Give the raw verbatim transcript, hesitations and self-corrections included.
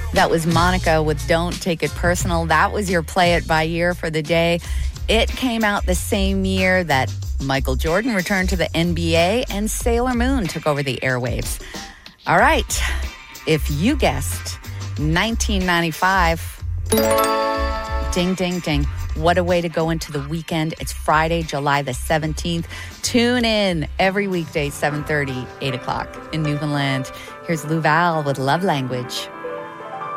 That was Monica with Don't Take It Personal. That was your Play It by Year for the day. It came out the same year that Michael Jordan returned to the N B A and Sailor Moon took over the airwaves. All right. If you guessed nineteen ninety-five, ding, ding, ding. What a way to go into the weekend. It's Friday, July the seventeenth. Tune in every weekday, seven thirty, eight o'clock in Newfoundland. Here's Lou Val with Love Language.